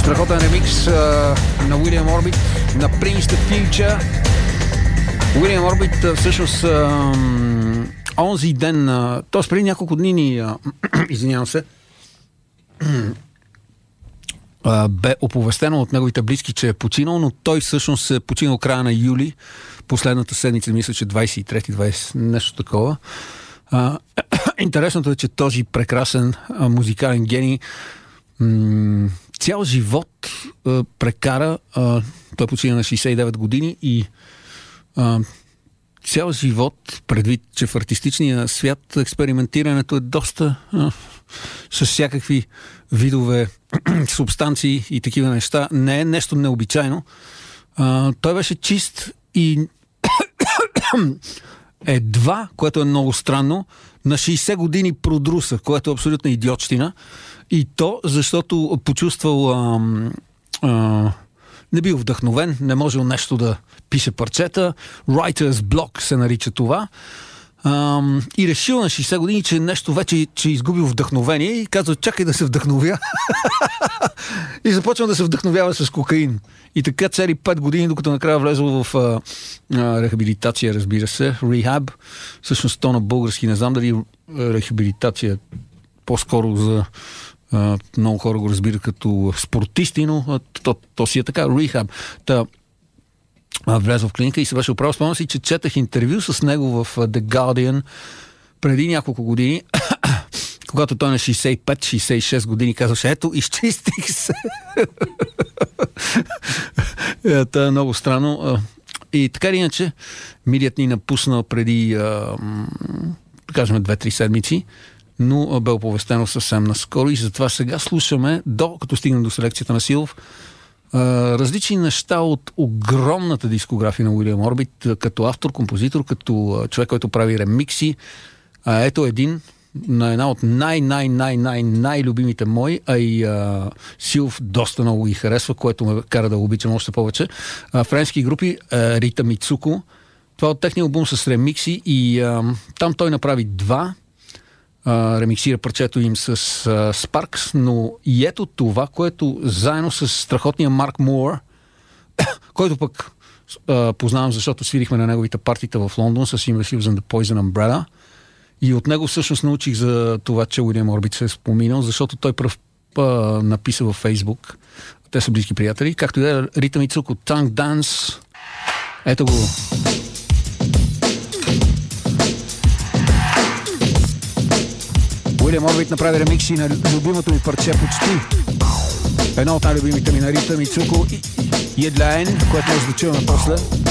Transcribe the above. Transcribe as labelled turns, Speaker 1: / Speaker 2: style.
Speaker 1: Страхотен ремикс на Уилиам Орбит на Prince the Future. Уилиам Орбит всъщност онзи ден, т.е. преди няколко дни извинявам се, бе оповестено от неговите близки, че е починал, но той всъщност е починал края на юли, последната седмица, мисля, че 23-20, нещо такова. Интересното е, че този прекрасен музикален гений цял живот прекара, той почина на 69 години и цял живот, предвид, че в артистичния свят експериментирането е доста с всякакви видове субстанции и такива неща, не е нещо необичайно. Той беше чист и едва, което е много странно, на 60 години продруса, което е абсолютна идиотщина. И то, защото почувствал не бил вдъхновен, не можел нещо да пише парчета. Writer's block се нарича това. И решил на 60 години, че нещо вече че изгубил вдъхновение и казва, чакай да се вдъхновя. И започва да се вдъхновява с кокаин. И така цели 5 години, докато накрая влезъл в рехабилитация, разбира се, рехаб. Всъщност то на български не знам дали рехабилитация по-скоро за много хора го разбират като спортисти, но то си е така, рехаб. Влязъл в клиника и се беше оправил. Спомням си, че четах интервю с него в The Guardian преди няколко години, когато той на 65-66 години казваше, ето, изчистих се. Това е много странно. И така или иначе, милият ни напусна преди, да кажем, 2-3 седмици, но бе оповестено съвсем наскоро и затова сега слушаме, докато стигнем до селекцията на Силов, различни неща от огромната дискография на Уилиам Орбит, като автор, композитор, като човек, който прави ремикси. Ето един на една от най-любимите мои, а и Силов доста много ги харесва, което ме кара да го обичам още повече. Френски групи, Рита Мицуко. Това от техния албум с ремикси и там той направи два. Ремиксира парчето им с Sparks, но и ето това, което заедно с страхотния Марк Муър, който пък познавам, защото свирихме на неговите партита в Лондон с Invisibles and the Poison Umbrella и от него всъщност научих за това, че Уилиам Орбит се е споминал, защото той пръв написа във Фейсбук. Те са близки приятели, както и да Рита Мицуко, Tongue Dance. Ето го. Уилиам Орбит направи ремикси на любимото ми парче почти. Едно от най-любимите ми на Рита Мицуко и Едляен, което може да чуваме после.